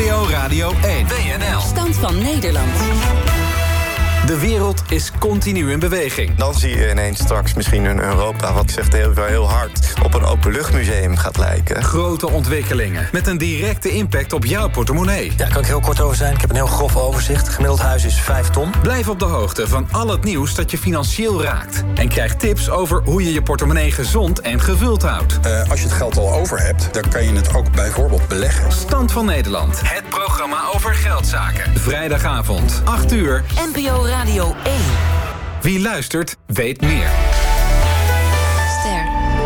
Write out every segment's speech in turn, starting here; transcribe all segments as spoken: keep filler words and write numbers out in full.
P O Radio één. W N L. Stand van Nederland. De wereld is continu in beweging. Dan zie je ineens straks misschien een Europa... wat zegt heel, heel hard op een openluchtmuseum gaat lijken. Grote ontwikkelingen met een directe impact op jouw portemonnee. Ja, daar kan ik heel kort over zijn. Ik heb een heel grof overzicht. Gemiddeld huis is vijf ton. Blijf op de hoogte van al het nieuws dat je financieel raakt. En krijg tips over hoe je je portemonnee gezond en gevuld houdt. Uh, als je het geld al over hebt, dan kan je het ook bijvoorbeeld beleggen. Stand van Nederland. Het programma over geldzaken. Vrijdagavond, acht uur. N P O Radio één. Wie luistert, weet meer. Ster.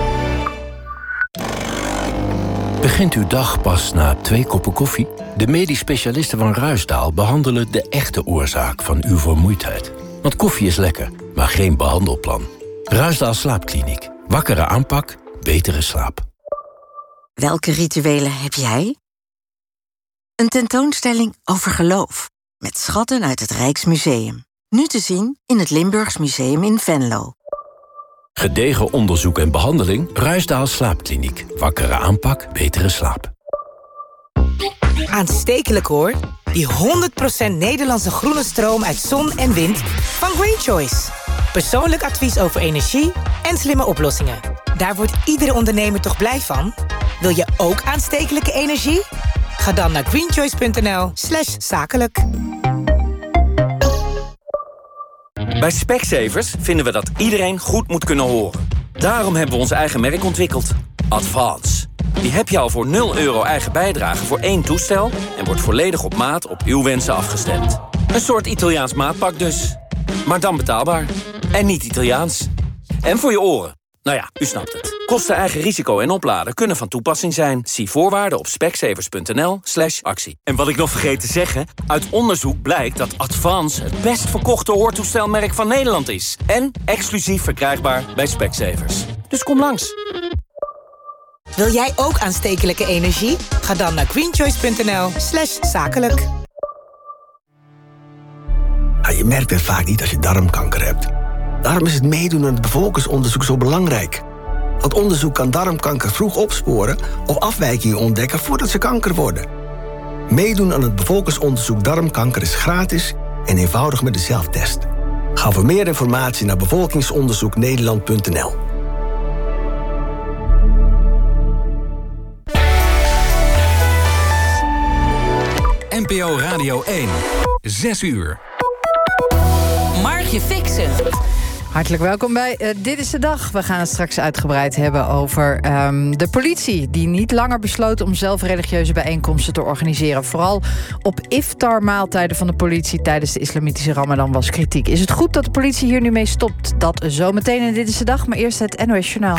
Begint uw dag pas na twee koppen koffie? De medisch specialisten van Ruisdaal behandelen de echte oorzaak van uw vermoeidheid. Want koffie is lekker, maar geen behandelplan. Ruisdaal Slaapkliniek. Wakkere aanpak, betere slaap. Welke rituelen heb jij? Een tentoonstelling over geloof. Met schatten uit het Rijksmuseum. Nu te zien in het Limburgs Museum in Venlo. Gedegen onderzoek en behandeling. Ruisdaal Slaapkliniek. Wakkere aanpak, betere slaap. Aanstekelijk hoor. Die honderd procent Nederlandse groene stroom uit zon en wind van Green Choice. Persoonlijk advies over energie en slimme oplossingen. Daar wordt iedere ondernemer toch blij van? Wil je ook aanstekelijke energie? Ga dan naar greenchoice.nl slash zakelijk. Bij Specsavers vinden we dat iedereen goed moet kunnen horen. Daarom hebben we ons eigen merk ontwikkeld. Advance. Die heb je al voor nul euro eigen bijdrage voor één toestel... en wordt volledig op maat op uw wensen afgestemd. Een soort Italiaans maatpak dus. Maar dan betaalbaar. En niet Italiaans. En voor je oren. Nou ja, u snapt het. Kosten, eigen risico en opladen kunnen van toepassing zijn. Zie voorwaarden op specsavers.nl slash actie. En wat ik nog vergeet te zeggen... uit onderzoek blijkt dat Advance het best verkochte hoortoestelmerk van Nederland is. En exclusief verkrijgbaar bij Specsavers. Dus kom langs. Wil jij ook aanstekelijke energie? Ga dan naar greenchoice.nl slash zakelijk. Ja, je merkt het vaak niet als je darmkanker hebt. Daarom is het meedoen aan het bevolkingsonderzoek zo belangrijk. Want onderzoek kan darmkanker vroeg opsporen of afwijkingen ontdekken voordat ze kanker worden. Meedoen aan het bevolkingsonderzoek darmkanker is gratis en eenvoudig met de zelftest. Ga voor meer informatie naar bevolkingsonderzoek nederland punt n l. N P O Radio één. Zes uur. Margje Fixen. Hartelijk welkom bij uh, Dit is de Dag. We gaan het straks uitgebreid hebben over um, de politie... die niet langer besloot om zelf religieuze bijeenkomsten te organiseren. Vooral op iftar-maaltijden van de politie tijdens de islamitische Ramadan was kritiek. Is het goed dat de politie hier nu mee stopt? Dat zometeen in Dit is de Dag, maar eerst het N O S Journaal.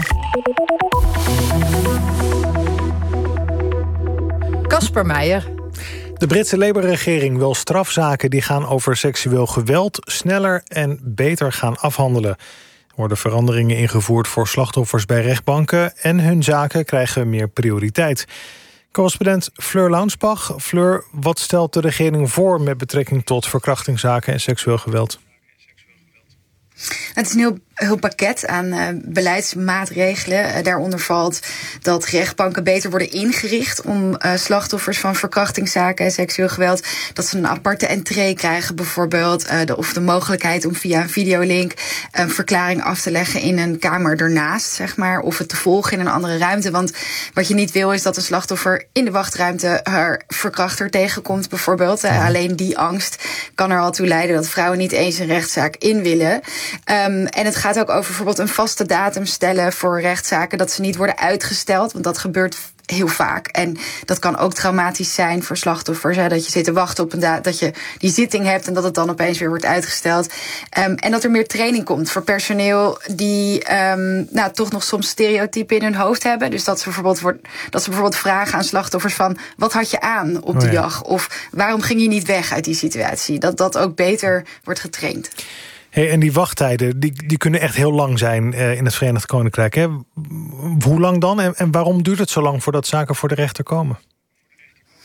Casper Meijer. De Britse Labour-regering wil strafzaken die gaan over seksueel geweld sneller en beter gaan afhandelen. Er worden veranderingen ingevoerd voor slachtoffers bij rechtbanken en hun zaken krijgen meer prioriteit. Correspondent Fleur Launsbach. Fleur, wat stelt de regering voor met betrekking tot verkrachtingszaken en seksueel geweld? Het is een heel, heel pakket aan uh, beleidsmaatregelen. Uh, daaronder valt dat rechtbanken beter worden ingericht om uh, slachtoffers van verkrachtingszaken en seksueel geweld, dat ze een aparte entree krijgen bijvoorbeeld. Uh, de, of de mogelijkheid om via een videolink een verklaring af te leggen in een kamer ernaast, zeg maar. Of het te volgen in een andere ruimte. Want wat je niet wil is dat een slachtoffer in de wachtruimte haar verkrachter tegenkomt bijvoorbeeld. Uh, alleen die angst kan er al toe leiden dat vrouwen niet eens een rechtszaak in willen. Um, en het gaat ook over bijvoorbeeld een vaste datum stellen voor rechtszaken, dat ze niet worden uitgesteld, want dat gebeurt heel vaak. En dat kan ook traumatisch zijn voor slachtoffers. Hè, dat je zit te wachten op een da- dat je die zitting hebt en dat het dan opeens weer wordt uitgesteld. Um, en dat er meer training komt voor personeel die um, nou, toch nog soms stereotypen in hun hoofd hebben. Dus dat ze bijvoorbeeld, wordt, dat ze bijvoorbeeld vragen aan slachtoffers van wat had je aan op die oh ja. dag? Of waarom ging je niet weg uit die situatie? Dat dat ook beter wordt getraind. Hey, en die wachttijden die, die kunnen echt heel lang zijn uh, in het Verenigd Koninkrijk. Hè? Hoe lang dan? En, en waarom duurt het zo lang voordat zaken voor de rechter komen?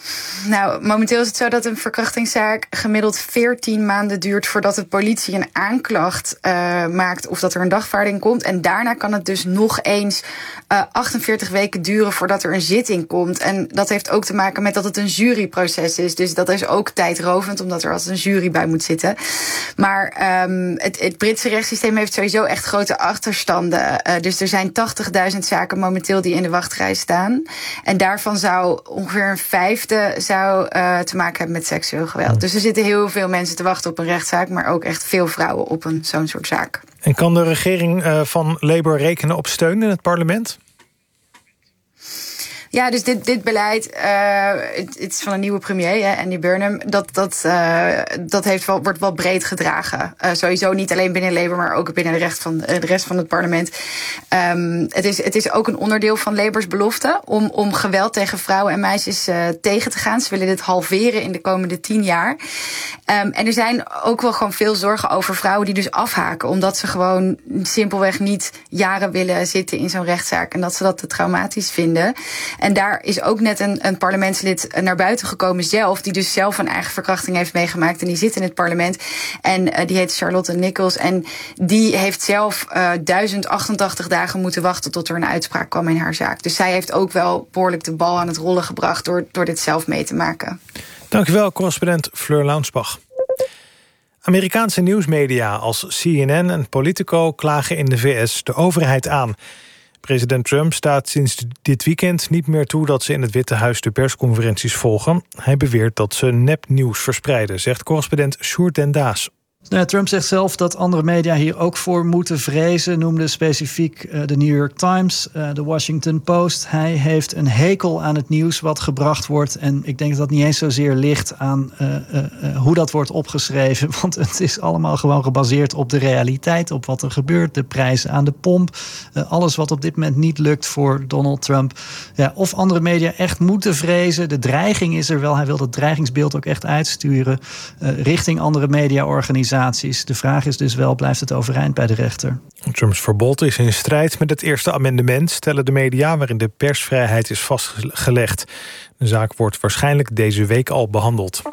Nou, momenteel is het zo dat een verkrachtingszaak gemiddeld veertien maanden duurt voordat de politie een aanklacht uh, maakt of dat er een dagvaarding komt. En daarna kan het dus nog eens uh, achtenveertig weken duren voordat er een zitting komt. En dat heeft ook te maken met dat het een juryproces is. Dus dat is ook tijdrovend, omdat er altijd een jury bij moet zitten. Maar um, het, het Britse rechtssysteem heeft sowieso echt grote achterstanden. Uh, dus er zijn tachtigduizend zaken momenteel die in de wachtrij staan. En daarvan zou ongeveer een vijfde zou, uh, te maken hebben met seksueel geweld. Dus er zitten heel veel mensen te wachten op een rechtszaak, maar ook echt veel vrouwen op een zo'n soort zaak. En kan de regering uh, van Labour rekenen op steun in het parlement? Ja, dus dit, dit beleid, uh, het, het is van een nieuwe premier, hè, Andy Burnham. Dat, dat, uh, dat heeft wel, wordt wel breed gedragen. Uh, sowieso niet alleen binnen Labour, maar ook binnen de rest van, uh, de rest van het parlement. Um, het, is, het is ook een onderdeel van Labours belofte om, om geweld tegen vrouwen en meisjes uh, tegen te gaan. Ze willen dit halveren in de komende tien jaar. Um, en er zijn ook wel gewoon veel zorgen over vrouwen die dus afhaken, omdat ze gewoon simpelweg niet jaren willen zitten in zo'n rechtszaak en dat ze dat te traumatisch vinden. En daar is ook net een, een parlementslid naar buiten gekomen zelf, die dus zelf een eigen verkrachting heeft meegemaakt. En die zit in het parlement. En uh, die heet Charlotte Nichols. En die heeft zelf uh, duizend achtentachtig dagen moeten wachten tot er een uitspraak kwam in haar zaak. Dus zij heeft ook wel behoorlijk de bal aan het rollen gebracht door, door dit zelf mee te maken. Dankjewel, correspondent Fleur Launsbach. Amerikaanse nieuwsmedia als C N N en Politico klagen in de V S de overheid aan. President Trump staat sinds dit weekend niet meer toe dat ze in het Witte Huis de persconferenties volgen. Hij beweert dat ze nepnieuws verspreiden, zegt correspondent Sjoerd den Daas. Nou, Trump zegt zelf dat andere media hier ook voor moeten vrezen. Noemde specifiek uh, de New York Times, uh, de Washington Post. Hij heeft een hekel aan het nieuws wat gebracht wordt. En ik denk dat dat niet eens zozeer ligt aan uh, uh, uh, hoe dat wordt opgeschreven. Want het is allemaal gewoon gebaseerd op de realiteit. Op wat er gebeurt, de prijzen aan de pomp. Uh, alles wat op dit moment niet lukt voor Donald Trump. Ja, of andere media echt moeten vrezen. De dreiging is er wel. Hij wil dat dreigingsbeeld ook echt uitsturen. Uh, richting andere mediaorganisaties. De vraag is dus wel, blijft het overeind bij de rechter? Trumps verbod is in strijd met het eerste amendement, stellen de media, waarin de persvrijheid is vastgelegd. De zaak wordt waarschijnlijk deze week al behandeld.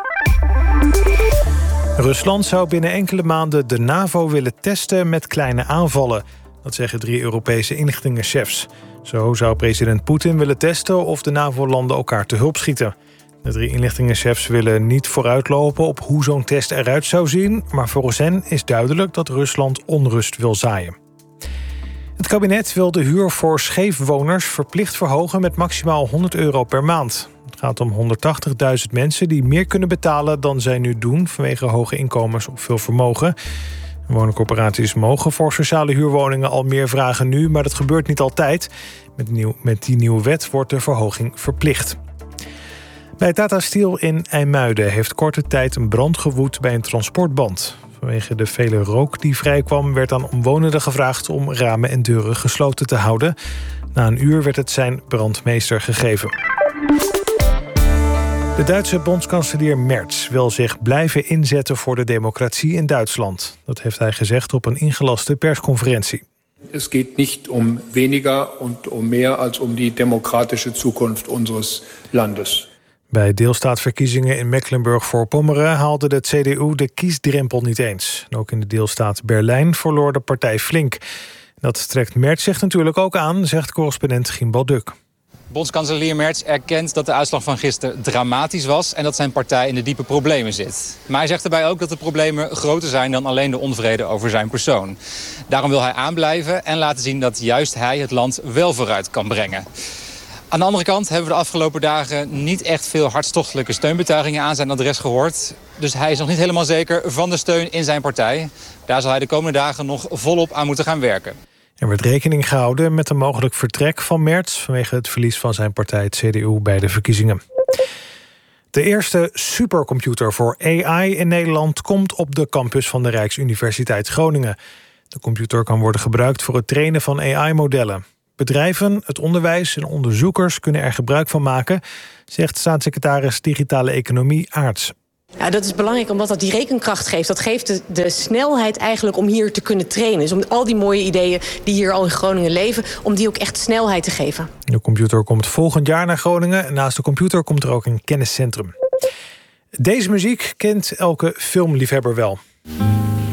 Rusland zou binnen enkele maanden de NAVO willen testen met kleine aanvallen. Dat zeggen drie Europese inlichtingenchefs. Zo zou president Poetin willen testen of de NAVO-landen elkaar te hulp schieten. De drie inlichtingenchefs willen niet vooruitlopen op hoe zo'n test eruit zou zien, maar volgens hen is duidelijk dat Rusland onrust wil zaaien. Het kabinet wil de huur voor scheefwoners verplicht verhogen met maximaal honderd euro per maand. Het gaat om honderdtachtigduizend mensen die meer kunnen betalen dan zij nu doen vanwege hoge inkomens of veel vermogen. Woningcorporaties mogen voor sociale huurwoningen al meer vragen nu, maar dat gebeurt niet altijd. Met, nieuw, met die nieuwe wet wordt de verhoging verplicht. Bij Tata Steel in IJmuiden heeft korte tijd een brand gewoed bij een transportband. Vanwege de vele rook die vrijkwam werd aan omwonenden gevraagd om ramen en deuren gesloten te houden. Na een uur werd het zijn brandmeester gegeven. De Duitse bondskanselier Merz wil zich blijven inzetten voor de democratie in Duitsland. Dat heeft hij gezegd op een ingelaste persconferentie. Es geht nicht um weniger und um meer als um die democratische Zukunft unseres Landes. Bij deelstaatverkiezingen in Mecklenburg-Voorpommeren haalde de C D U de kiesdrempel niet eens. En ook in de deelstaat Berlijn verloor de partij flink. Dat trekt Merz zich natuurlijk ook aan, zegt correspondent Gimbal Duk. Bondskanselier Merz erkent dat de uitslag van gisteren dramatisch was en dat zijn partij in de diepe problemen zit. Maar hij zegt daarbij ook dat de problemen groter zijn dan alleen de onvrede over zijn persoon. Daarom wil hij aanblijven en laten zien dat juist hij het land wel vooruit kan brengen. Aan de andere kant hebben we de afgelopen dagen niet echt veel hartstochtelijke steunbetuigingen aan zijn adres gehoord. Dus hij is nog niet helemaal zeker van de steun in zijn partij. Daar zal hij de komende dagen nog volop aan moeten gaan werken. Er werd rekening gehouden met een mogelijk vertrek van Merz vanwege het verlies van zijn partij het C D U bij de verkiezingen. De eerste supercomputer voor A I in Nederland komt op de campus van de Rijksuniversiteit Groningen. De computer kan worden gebruikt voor het trainen van A I-modellen. Bedrijven, het onderwijs en onderzoekers kunnen er gebruik van maken, zegt staatssecretaris Digitale Economie Aarts. Ja, dat is belangrijk omdat dat die rekenkracht geeft. Dat geeft de, de snelheid eigenlijk om hier te kunnen trainen. Dus om al die mooie ideeën die hier al in Groningen leven, om die ook echt snelheid te geven. De computer komt volgend jaar naar Groningen en naast de computer komt er ook een kenniscentrum. Deze muziek kent elke filmliefhebber wel.